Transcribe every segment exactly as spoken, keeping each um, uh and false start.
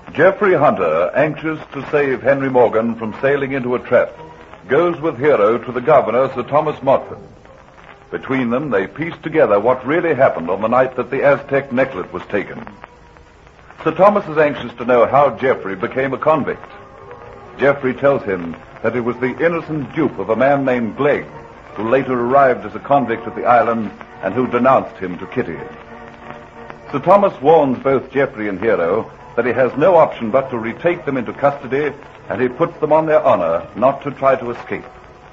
Geoffrey Hunter, anxious to save Henry Morgan from sailing into a trap, goes with Hero to the governor, Sir Thomas Motford. Between them, they piece together what really happened on the night that the Aztec necklet was taken. Sir Thomas is anxious to know how Geoffrey became a convict. Geoffrey tells him that it was the innocent dupe of a man named Glegg, who later arrived as a convict at the island and who denounced him to Kitty. Sir Thomas warns both Geoffrey and Hero that he has no option but to retake them into custody, and he puts them on their honor not to try to escape.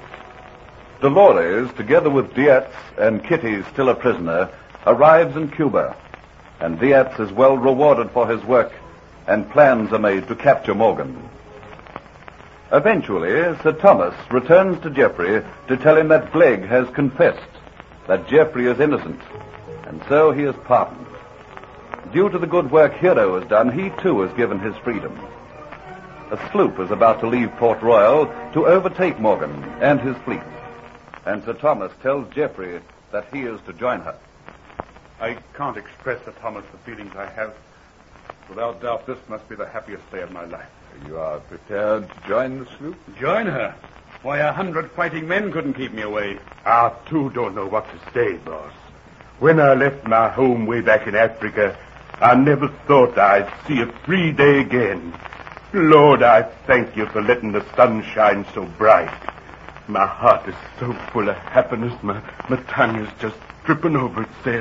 Dolores, together with Dietz and Kitty, still a prisoner, arrives in Cuba, and Dietz is well rewarded for his work, and plans are made to capture Morgan. Eventually, Sir Thomas returns to Geoffrey to tell him that Glegg has confessed, that Geoffrey is innocent, and so he is pardoned. Due to the good work Hero has done, he too is given his freedom. A sloop is about to leave Port Royal to overtake Morgan and his fleet, and Sir Thomas tells Geoffrey that he is to join her. I can't express, Sir Thomas, the feelings I have. Without doubt, this must be the happiest day of my life. You are prepared to join the sloop? Join her? Why, a hundred fighting men couldn't keep me away. I, too, don't know what to say, boss. When I left my home way back in Africa, I never thought I'd see a free day again. Lord, I thank you for letting the sun shine so bright. My heart is so full of happiness, my, my tongue is just tripping over itself.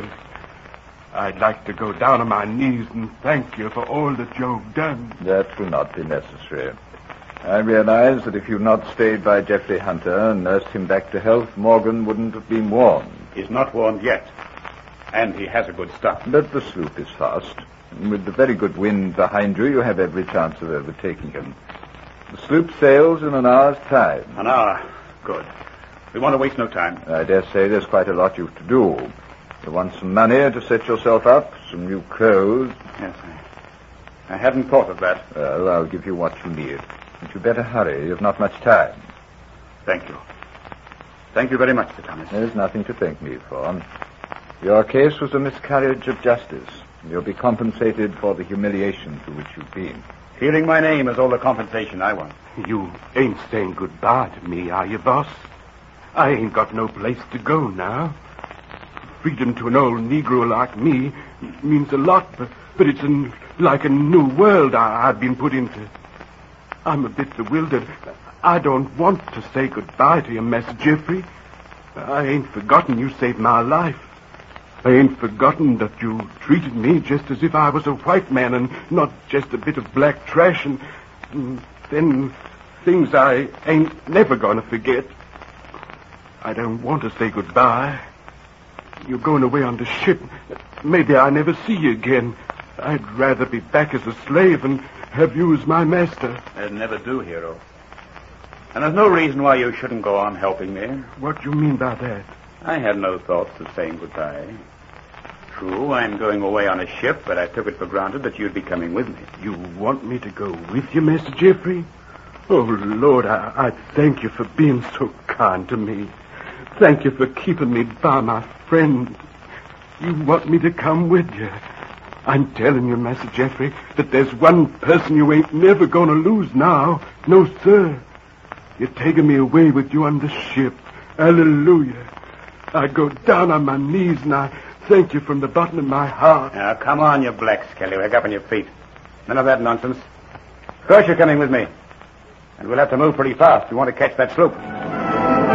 I'd like to go down on my knees and thank you for all that you've done. That will not be necessary. I realize that if you'd not stayed by Geoffrey Hunter and nursed him back to health, Morgan wouldn't have been warned. He's not warned yet. And he has a good start. But the sloop is fast. And with the very good wind behind you, you have every chance of overtaking him. The sloop sails in an hour's time. An hour? Good. We want to waste no time. I dare say there's quite a lot you've to do. You want some money to set yourself up, some new clothes. Yes, I, I hadn't thought of that. Well, I'll give you what you need. But you better hurry. You've not much time. Thank you. Thank you very much, Sir Thomas. There's nothing to thank me for. Your case was a miscarriage of justice. You'll be compensated for the humiliation to which you've been. Hearing my name is all the compensation I want. You ain't saying goodbye to me, are you, boss? I ain't got no place to go now. Freedom to an old Negro like me means a lot, but, but it's an, like a new world I, I've been put into. I'm a bit bewildered. I don't want to say goodbye to you, Master Geoffrey. I ain't forgotten you saved my life. I ain't forgotten that you treated me just as if I was a white man and not just a bit of black trash, and, and then things I ain't never gonna forget. I don't want to say goodbye. You're going away on the ship. Maybe I never see you again. I'd rather be back as a slave and have you as my master. That'd never do, Hero. And there's no reason why you shouldn't go on helping me. What do you mean by that? I had no thoughts of saying goodbye. True, I'm going away on a ship, but I took it for granted that you'd be coming with me. You want me to go with you, Master Geoffrey? Oh, Lord, I, I thank you for being so kind to me. Thank you for keeping me by my friend. You want me to come with you. I'm telling you, Master Geoffrey, that there's one person you ain't never gonna lose now. No, sir. You're taking me away with you on the ship. Hallelujah. I go down on my knees and I thank you from the bottom of my heart. Now, come on, you black scallywag, up on your feet. None of that nonsense. Of course you're coming with me. And we'll have to move pretty fast if you want to catch that sloop.